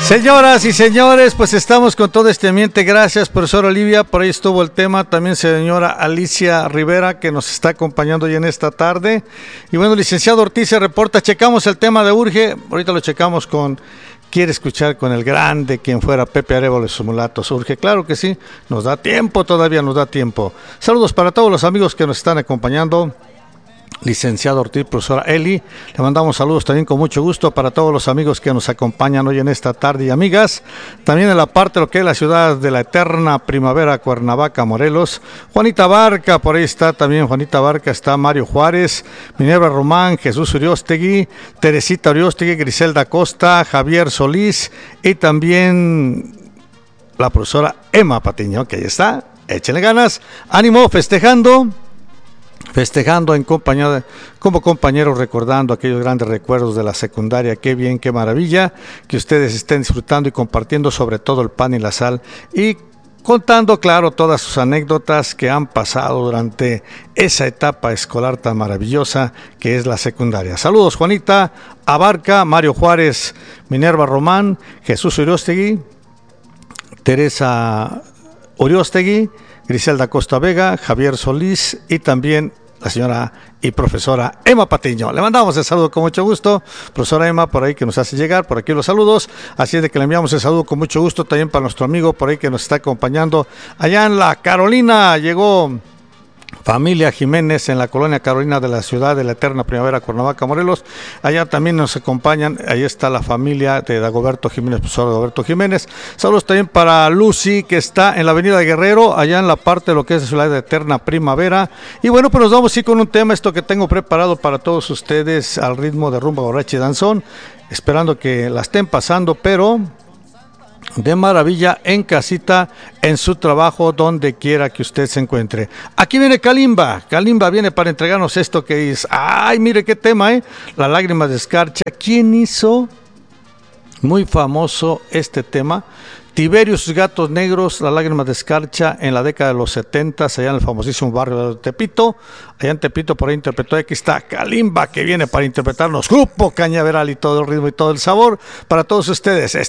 Señoras y señores, pues estamos con todo este ambiente. Gracias, profesora Olivia. Por ahí estuvo el tema. También señora Alicia Rivera, que nos está acompañando hoy en esta tarde. Y bueno, licenciado Ortiz se reporta. Checamos el tema de Urge. Ahorita lo checamos con... Quiere escuchar con el grande, quien fuera Pepe Arevalo y sus mulatos. Urge, claro que sí. Nos da tiempo, todavía nos da tiempo. Saludos para todos los amigos que nos están acompañando. Licenciado Ortiz, profesora Eli, le mandamos saludos también con mucho gusto para todos los amigos que nos acompañan hoy en esta tarde y amigas, también en la parte de lo que es la ciudad de la eterna primavera, Cuernavaca, Morelos. Juanita Barca, por ahí está también Juanita Barca, está Mario Juárez, Minerva Román, Jesús Uriostegui, Teresita Uriostegui, Griselda Costa, Javier Solís y también la profesora Emma Patiño, que ahí está, échenle ganas, ánimo, festejando en compañía como compañeros, recordando aquellos grandes recuerdos de la secundaria. Qué bien, qué maravilla que ustedes estén disfrutando y compartiendo sobre todo el pan y la sal y contando, claro, todas sus anécdotas que han pasado durante esa etapa escolar tan maravillosa que es la secundaria. Saludos, Juanita Abarca, Mario Juárez, Minerva Román, Jesús Uriostegui, Teresa Uriostegui, Griselda Costa Vega, Javier Solís y también la señora y profesora Emma Patiño. Le mandamos el saludo con mucho gusto, profesora Emma, por ahí que nos hace llegar, por aquí los saludos, así es de que le enviamos el saludo con mucho gusto también para nuestro amigo por ahí que nos está acompañando allá en la Carolina. Llegó familia Jiménez en la colonia Carolina de la ciudad de la eterna primavera, Cuernavaca, Morelos. Allá también nos acompañan, ahí está la familia de Dagoberto Jiménez, profesor Dagoberto Jiménez. Saludos también para Lucy, que está en la avenida Guerrero, allá en la parte de lo que es la ciudad de eterna primavera. Y bueno, pues nos vamos a ir con un tema, esto que tengo preparado para todos ustedes al ritmo de rumba, borracha y danzón, esperando que la estén pasando, pero de maravilla en casita, en su trabajo, donde quiera que usted se encuentre. Aquí viene Kalimba. Kalimba viene para entregarnos esto que es, ay, mire qué tema, La lágrima de escarcha. ¿Quién hizo muy famoso este tema? Tiberio y sus gatos negros, La lágrima de escarcha, en la década de los 70, allá en el famosísimo barrio de Tepito. Allá en Tepito, por ahí interpretó. Aquí está Kalimba, que viene para interpretarnos Grupo Cañaveral y todo el ritmo y todo el sabor para todos ustedes.